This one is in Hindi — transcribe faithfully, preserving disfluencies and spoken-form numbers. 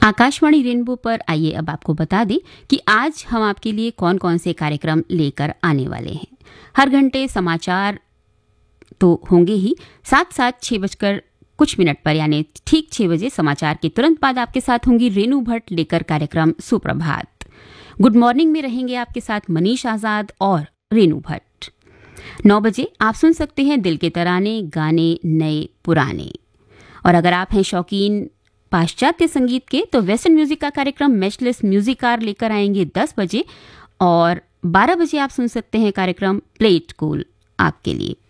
आकाशवाणी रेनबो पर आइए अब आपको बता दें कि आज हम आपके लिए कौन कौन से कार्यक्रम लेकर आने वाले हैं। हर घंटे समाचार तो होंगे ही, साथ साथ छह बजकर कुछ मिनट पर यानी ठीक छह बजे समाचार के तुरंत बाद आपके साथ होंगी रेनू भट्ट लेकर कार्यक्रम सुप्रभात। गुड मॉर्निंग में रहेंगे आपके साथ मनीष आजाद और रेनू भट्ट। नौ बजे आप सुन सकते हैं दिल के तराने, गाने नए पुराने। और अगर आप हैं शौकीन पाश्चात्य संगीत के तो वेस्टर्न म्यूजिक का कार्यक्रम मैचलेस म्यूजिक कार लेकर आएंगे दस बजे। और बारह बजे आप सुन सकते हैं कार्यक्रम प्ले इट कूल आपके लिए।